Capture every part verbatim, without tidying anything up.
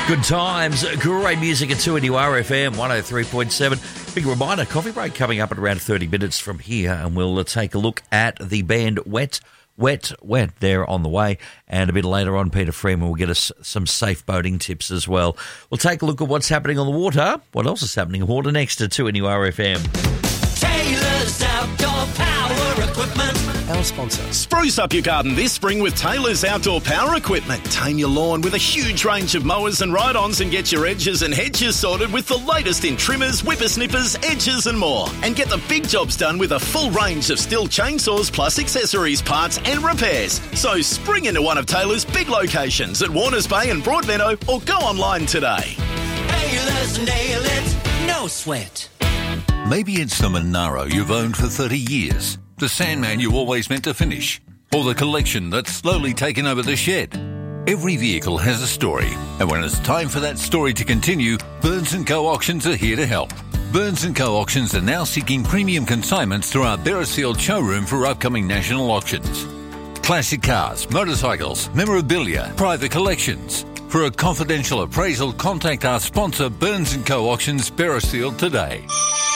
Good times, great music at two N U R F M one oh three point seven. Big reminder, coffee break coming up at around thirty minutes from here, and we'll uh, take a look at the band Wet, Wet, Wet. They're on the way, and a bit later on, Peter Freeman will get us some safe boating tips as well. We'll take a look at what's happening on the water. What else is happening on the water next to two N U R F M? Taylor's Outdoor Power Equipment. Our sponsor. Spruce up your garden this spring with Taylor's Outdoor Power Equipment. Tame your lawn with a huge range of mowers and ride-ons and get your edges and hedges sorted with the latest in trimmers, whippersnippers, edges and more. And get the big jobs done with a full range of Stihl chainsaws plus accessories, parts and repairs. So spring into one of Taylor's big locations at Warners Bay and Broadmeadow or go online today. Taylor's nail it, no sweat. Maybe it's the Monaro you've owned for thirty years, the Sandman you always meant to finish, or the collection that's slowly taken over the shed. Every vehicle has a story, and when it's time for that story to continue, Burns and Co Auctions are here to help. Burns and Co Auctions are now seeking premium consignments through our Beresfield showroom for upcoming national auctions. Classic cars, motorcycles, memorabilia, private collections. For a confidential appraisal, contact our sponsor Burns and Co Auctions Beresfield today.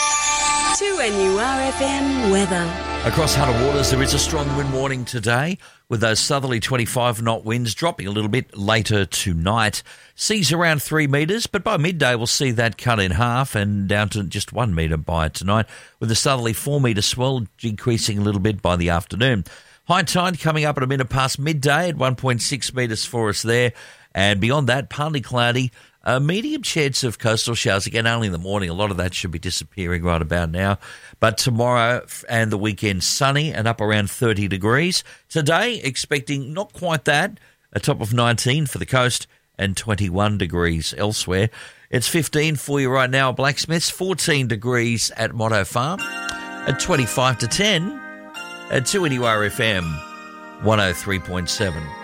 two N U R F M weather. Across Hunter Waters, there is a strong wind warning today, with those southerly twenty-five knot winds dropping a little bit later tonight. Seas around three metres, but by midday we'll see that cut in half and down to just one metre by tonight, with the southerly four metre swell decreasing a little bit by the afternoon. High tide coming up at a minute past midday at one point six metres for us there, and beyond that, partly cloudy. A medium chance of coastal showers, again, only in the morning. A lot of that should be disappearing right about now. But tomorrow and the weekend, sunny and up around thirty degrees. Today, expecting not quite that, a top of nineteen for the coast and twenty-one degrees elsewhere. It's fifteen for you right now at Blacksmiths, fourteen degrees at Motto Farm, at twenty-five to ten at two N U R F M one oh three point seven.